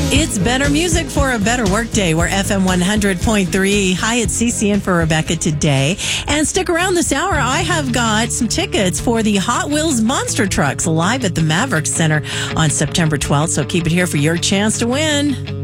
It's better music for a better workday. We're FM 100.3. Hi, it's CC in for Rebecca today. And stick around this hour. I have got some tickets for the Hot Wheels Monster Trucks live at the Maverick Center on September 12th. So keep it here for your chance to win.